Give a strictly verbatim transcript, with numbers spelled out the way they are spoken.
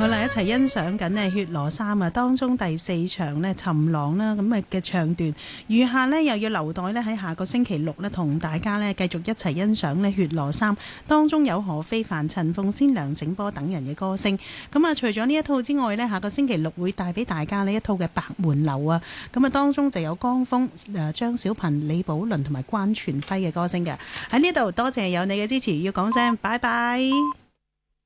好啦，一齊欣賞緊呢血羅衫啊，當中第四場呢尋郎啦，咁啊嘅唱段，餘下呢又要留待呢喺下個星期六呢同大家呢繼續一齊欣賞呢血羅衫，當中有何非凡、陳鳳仙、梁醒波等人嘅歌聲。咁啊，除咗呢一套之外呢，下個星期六會帶俾大家呢一套嘅《白門樓》啊，咁啊當中就有江峰、誒張小萍、李寶倫同埋關傳輝嘅歌聲嘅。喺呢度多謝有你嘅支持，要講聲拜拜。